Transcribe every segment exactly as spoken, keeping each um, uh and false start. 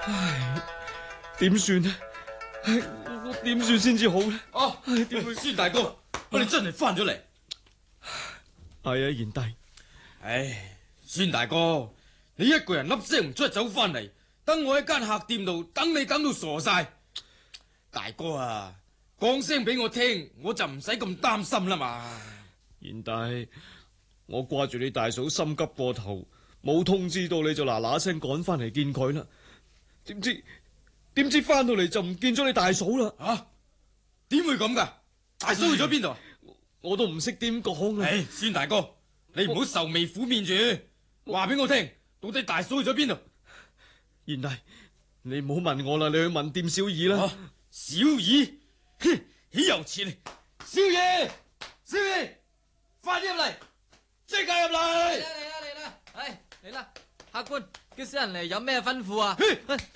唉，點算呢？唉，我點算先至好呢？ 哦，點會？孫大哥，我哋真係翻咗嚟。 係啊，賢弟。 唉，孫大哥，你一個人粒聲唔出走翻嚟，等我喺間客店度等你等到傻晒。大哥啊，講聲俾我聽，我就唔使咁擔心啦嘛。 賢弟，我掛住你大嫂心急過頭，冇通知到你就嗱嗱聲趕翻嚟見佢啦。點知點知翻到嚟就唔見咗你大嫂啦。 啊？點會咁噶？大嫂去咗邊度？ 我都唔識點講啦。 唉，孫大哥，你唔好愁眉苦面住，話俾我聽，到底大嫂去咗邊度？ 賢弟，你唔好問我啦，你去問店小二啦。 啊、小二，哼，豈有此理！少爺，少爺，快啲入嚟，即刻入嚟！ 嚟啦嚟啦嚟啦，唉嚟啦，客官叫小人嚟有咩吩咐啊？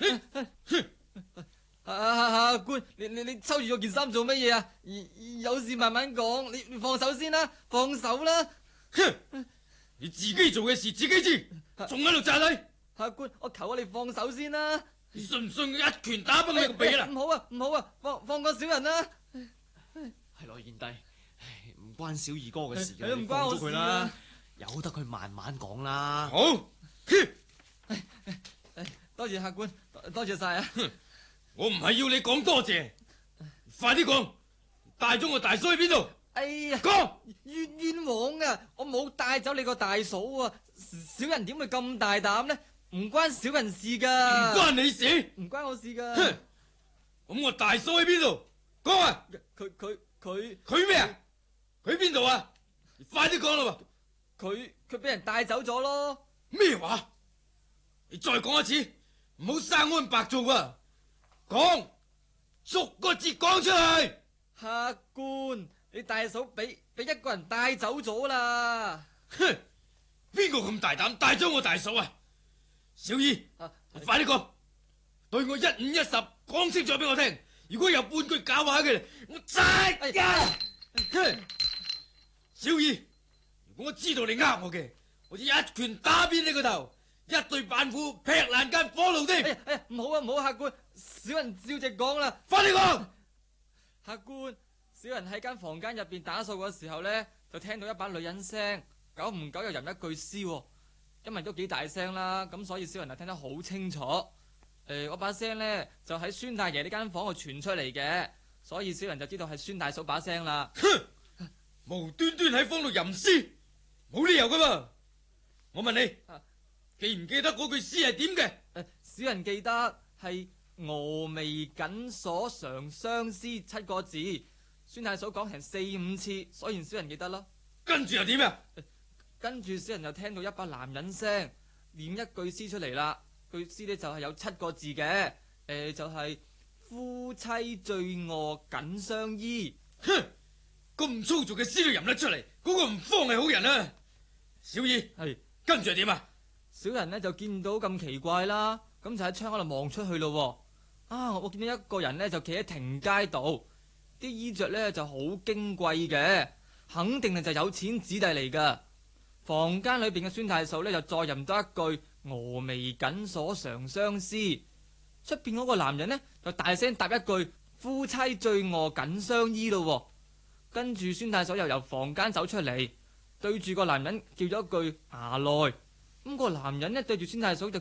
啊客官，你你你抽住咗件衫做乜嘢啊？有事慢慢講，你你放手先啦，放手啦！ 哼，你自己做嘅事自己知，仲喺度詐禮？ 客官，我求下你放手先啦！ 你信唔信一拳打崩你個鼻啦？ 唔好啊唔好啊，放放過小人啦！ 係咯，賢弟，唔關小二哥嘅事嘅， 唔關我事啦， 由得佢慢慢講啦。 好， 多謝客官，多謝晒啊！ 我唔係要你講多謝，快啲講，帶咗我大嫂去邊度？ 哎呀， 講冤冤枉啊！我冇帶走你個大嫂啊！小人點會咁大膽呢？唔關小人事噶， 唔關你事， 唔關我事噶。 哼，咁我大嫂喺邊度？講啊！ 佢佢佢佢咩啊？佢邊度啊？你快啲講啦！ 佢佢俾人帶走咗咯。 咩話？你再講一次，唔好生安白做啊！講，逐個字講出嚟。 客官，你大嫂俾俾一個人帶走咗啦。 哼，邊個咁大膽帶咗我大嫂啊？小二，啊、快啲講，對我一五一十講清楚俾我聽。如果有半句假話嘅，我真係、哎、哼，小二，如果我知道你呃我嘅，我就一拳打扁你個頭，一對板斧劈爛間火爐添。 哎呀哎呀，唔好啊唔好，客官，小人照直講啦。 快啲講， 客官，小人喺間房間入邊打掃嘅時候呢，就聽到一把女人聲，久唔久又吟一句詩。因為都幾大聲啦，咁所以小人就聽得好清楚。誒、呃，嗰把聲呢，就喺孫大爺呢間房度傳出嚟嘅，所以小人就知道係孫大嫂把聲啦。 哼，無端端喺房度吟詩，冇理由噶嘛。我問你，啊、記唔記得嗰句詩係點嘅？誒、 呃，小人記得係峨眉緊鎖長相思七個字，孫大嫂講成四五次，所以小人記得咯。 跟住又點啊？ 呃跟住小人就聽到一把男人聲念一句詩出嚟啦，句詩呢就係有七個字嘅，誒、呃、就係、是、夫妻醉臥緊相依。 哼，咁粗俗嘅詩都吟得出嚟，嗰、那個唔慌係好人啊！小二係是跟住係點啊？ 小人呢就見到咁奇怪啦，咁就喺窗嗰度望出去咯。啊，我見到一個人呢就企喺亭街度，啲衣着呢就好矜貴嘅，肯定係就有錢子弟嚟噶。房間裏邊嘅孫大嫂呢，就再吟多一句峨眉緊鎖長相思，出邊嗰個男人呢，就大聲答一句夫妻醉臥緊相依咯。跟住孫大嫂又由房間走出嚟，對住個男人叫咗一句衙內，咁個男人呢，對住孫大嫂就